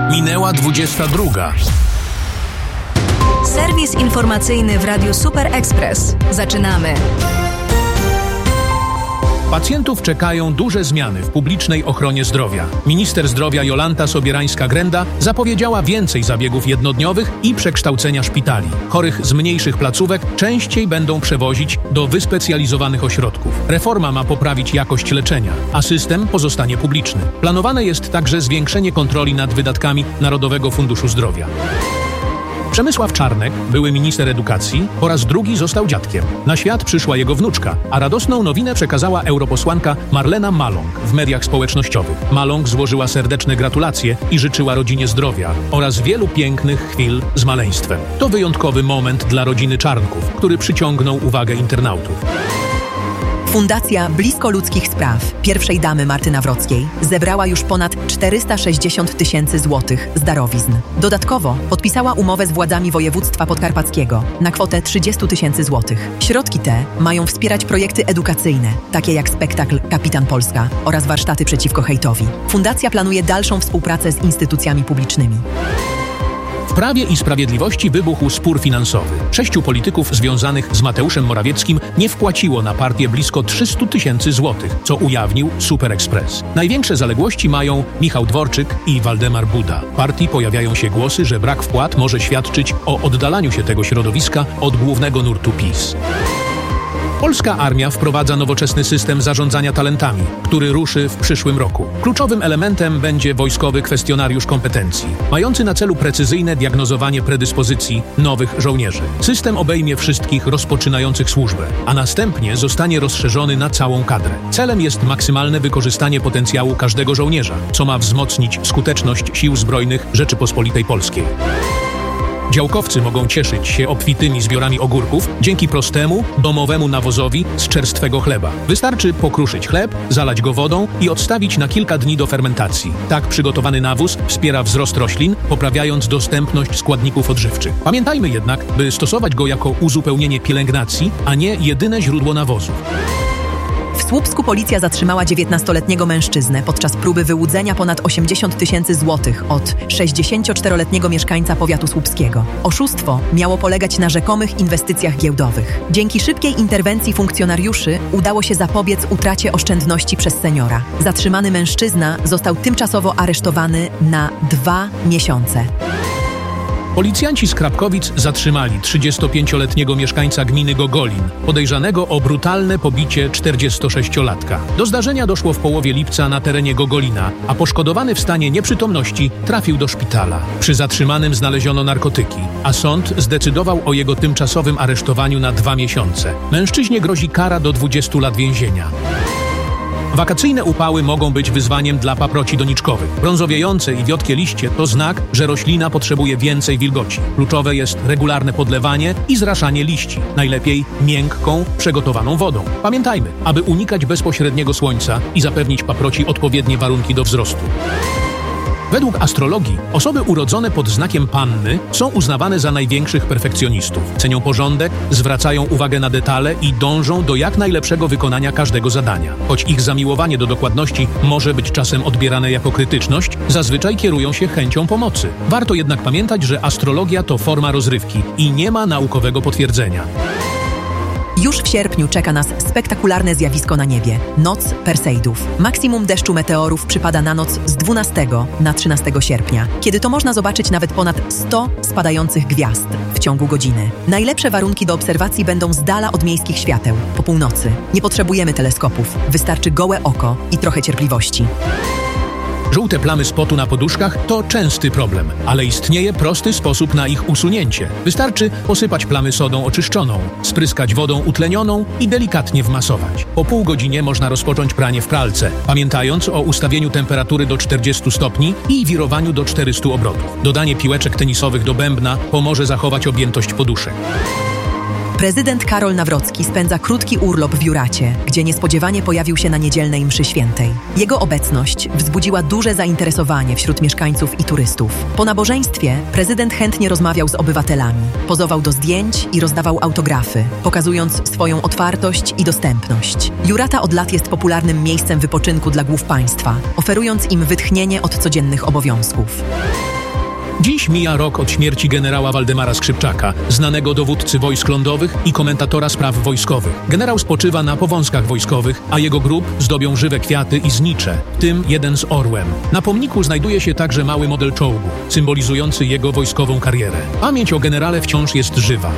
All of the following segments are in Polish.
Minęła 22. Serwis informacyjny w Radiu Super Express. Zaczynamy. Pacjentów czekają duże zmiany w publicznej ochronie zdrowia. Minister zdrowia Jolanta Sobierańska-Grenda zapowiedziała więcej zabiegów jednodniowych i przekształcenia szpitali. Chorych z mniejszych placówek częściej będą przewozić do wyspecjalizowanych ośrodków. Reforma ma poprawić jakość leczenia, a system pozostanie publiczny. Planowane jest także zwiększenie kontroli nad wydatkami Narodowego Funduszu Zdrowia. Przemysław Czarnek, były minister edukacji, po raz drugi został dziadkiem. Na świat przyszła jego wnuczka, a radosną nowinę przekazała europosłanka Marlena Maląg w mediach społecznościowych. Maląg złożyła serdeczne gratulacje i życzyła rodzinie zdrowia oraz wielu pięknych chwil z maleństwem. To wyjątkowy moment dla rodziny Czarnków, który przyciągnął uwagę internautów. Fundacja Blisko Ludzkich Spraw pierwszej damy Marty Nawrockiej zebrała już ponad 460 000 złotych z darowizn. Dodatkowo podpisała umowę z władzami województwa podkarpackiego na kwotę 30 000 złotych. Środki te mają wspierać projekty edukacyjne, takie jak spektakl Kapitan Polska oraz warsztaty przeciwko hejtowi. Fundacja planuje dalszą współpracę z instytucjami publicznymi. W Prawie i Sprawiedliwości wybuchł spór finansowy. 6 polityków związanych z Mateuszem Morawieckim nie wpłaciło na partię blisko 300 000 złotych, co ujawnił Super Express. Największe zaległości mają Michał Dworczyk i Waldemar Buda. W partii pojawiają się głosy, że brak wpłat może świadczyć o oddalaniu się tego środowiska od głównego nurtu PiS. Polska armia wprowadza nowoczesny system zarządzania talentami, który ruszy w przyszłym roku. Kluczowym elementem będzie wojskowy kwestionariusz kompetencji, mający na celu precyzyjne diagnozowanie predyspozycji nowych żołnierzy. System obejmie wszystkich rozpoczynających służbę, a następnie zostanie rozszerzony na całą kadrę. Celem jest maksymalne wykorzystanie potencjału każdego żołnierza, co ma wzmocnić skuteczność Sił Zbrojnych Rzeczypospolitej Polskiej. Działkowcy mogą cieszyć się obfitymi zbiorami ogórków dzięki prostemu, domowemu nawozowi z czerstwego chleba. Wystarczy pokruszyć chleb, zalać go wodą i odstawić na kilka dni do fermentacji. Tak przygotowany nawóz wspiera wzrost roślin, poprawiając dostępność składników odżywczych. Pamiętajmy jednak, by stosować go jako uzupełnienie pielęgnacji, a nie jedyne źródło nawozu. W Słupsku policja zatrzymała 19-letniego mężczyznę podczas próby wyłudzenia ponad 80 000 złotych od 64-letniego mieszkańca powiatu słupskiego. Oszustwo miało polegać na rzekomych inwestycjach giełdowych. Dzięki szybkiej interwencji funkcjonariuszy udało się zapobiec utracie oszczędności przez seniora. Zatrzymany mężczyzna został tymczasowo aresztowany na 2 miesiące. Policjanci z Krapkowic zatrzymali 35-letniego mieszkańca gminy Gogolin, podejrzanego o brutalne pobicie 46-latka. Do zdarzenia doszło w połowie lipca na terenie Gogolina, a poszkodowany w stanie nieprzytomności trafił do szpitala. Przy zatrzymanym znaleziono narkotyki, a sąd zdecydował o jego tymczasowym aresztowaniu na 2 miesiące. Mężczyźnie grozi kara do 20 lat więzienia. Wakacyjne upały mogą być wyzwaniem dla paproci doniczkowych. Brązowiejące i wiotkie liście to znak, że roślina potrzebuje więcej wilgoci. Kluczowe jest regularne podlewanie i zraszanie liści. Najlepiej miękką, przygotowaną wodą. Pamiętajmy, aby unikać bezpośredniego słońca i zapewnić paproci odpowiednie warunki do wzrostu. Według astrologii osoby urodzone pod znakiem Panny są uznawane za największych perfekcjonistów. Cenią porządek, zwracają uwagę na detale i dążą do jak najlepszego wykonania każdego zadania. Choć ich zamiłowanie do dokładności może być czasem odbierane jako krytyczność, zazwyczaj kierują się chęcią pomocy. Warto jednak pamiętać, że astrologia to forma rozrywki i nie ma naukowego potwierdzenia. Już w sierpniu czeka nas spektakularne zjawisko na niebie – Noc Perseidów. Maksimum deszczu meteorów przypada na noc z 12 na 13 sierpnia, kiedy to można zobaczyć nawet ponad 100 spadających gwiazd w ciągu godziny. Najlepsze warunki do obserwacji będą z dala od miejskich świateł, po północy. Nie potrzebujemy teleskopów, wystarczy gołe oko i trochę cierpliwości. Żółte plamy z potu na poduszkach to częsty problem, ale istnieje prosty sposób na ich usunięcie. Wystarczy posypać plamy sodą oczyszczoną, spryskać wodą utlenioną i delikatnie wmasować. Po pół godzinie można rozpocząć pranie w pralce, pamiętając o ustawieniu temperatury do 40 stopni i wirowaniu do 400 obrotów. Dodanie piłeczek tenisowych do bębna pomoże zachować objętość poduszek. Prezydent Karol Nawrocki spędza krótki urlop w Juracie, gdzie niespodziewanie pojawił się na niedzielnej mszy świętej. Jego obecność wzbudziła duże zainteresowanie wśród mieszkańców i turystów. Po nabożeństwie prezydent chętnie rozmawiał z obywatelami, pozował do zdjęć i rozdawał autografy, pokazując swoją otwartość i dostępność. Jurata od lat jest popularnym miejscem wypoczynku dla głów państwa, oferując im wytchnienie od codziennych obowiązków. Dziś mija rok od śmierci generała Waldemara Skrzypczaka, znanego dowódcy wojsk lądowych i komentatora spraw wojskowych. Generał spoczywa na Powązkach Wojskowych, a jego grób zdobią żywe kwiaty i znicze, w tym jeden z orłem. Na pomniku znajduje się także mały model czołgu, symbolizujący jego wojskową karierę. Pamięć o generale wciąż jest żywa.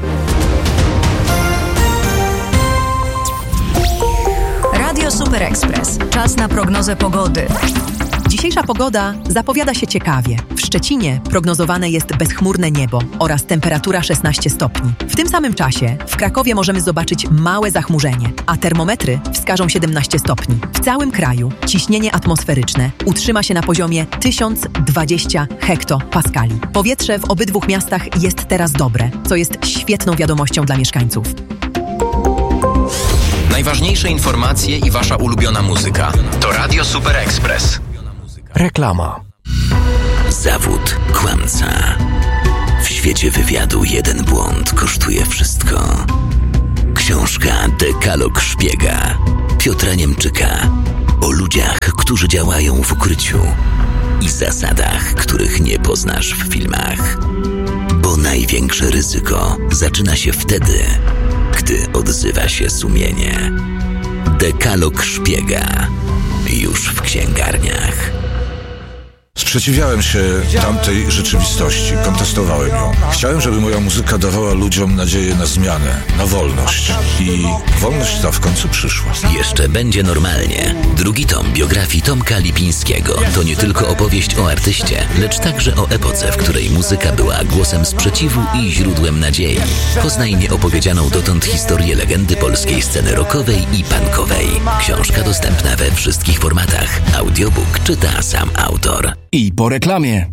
Radio Super Express. Czas na prognozę pogody. Dzisiejsza pogoda zapowiada się ciekawie. W Szczecinie prognozowane jest bezchmurne niebo oraz temperatura 16 stopni. W tym samym czasie w Krakowie możemy zobaczyć małe zachmurzenie, a termometry wskażą 17 stopni. W całym kraju ciśnienie atmosferyczne utrzyma się na poziomie 1020 hektopaskali. Powietrze w obydwu miastach jest teraz dobre, co jest świetną wiadomością dla mieszkańców. Najważniejsze informacje i wasza ulubiona muzyka to Radio Super Express. Reklama. Zawód kłamca. W świecie wywiadu jeden błąd kosztuje wszystko. Książka Dekalog szpiega Piotra Niemczyka o ludziach, którzy działają w ukryciu i zasadach, których nie poznasz w filmach. Bo największe ryzyko zaczyna się wtedy, gdy odzywa się sumienie. Dekalog szpiega już w księgarniach. Sprzeciwiałem się tamtej rzeczywistości, kontestowałem ją. Chciałem, żeby moja muzyka dawała ludziom nadzieję na zmianę, na wolność. I wolność ta w końcu przyszła. Jeszcze będzie normalnie. Drugi tom biografii Tomka Lipińskiego to nie tylko opowieść o artyście, lecz także o epoce, w której muzyka była głosem sprzeciwu i źródłem nadziei. Poznaj nieopowiedzianą dotąd historię legendy polskiej sceny rockowej i punkowej. Książka dostępna we wszystkich formatach. Audiobook czyta sam autor. I po reklamie.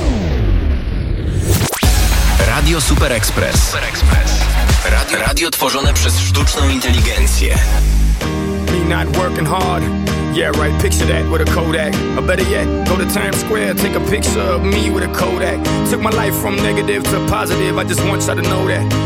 Radio Super Express. Radio tworzone przez sztuczną inteligencję. Me not working hard. Yeah, right, picture that with a Kodak. Or better yet, go to Times Square, take a picture of me with a Kodak. Took my life from negative to positive, I just want y'all to know that.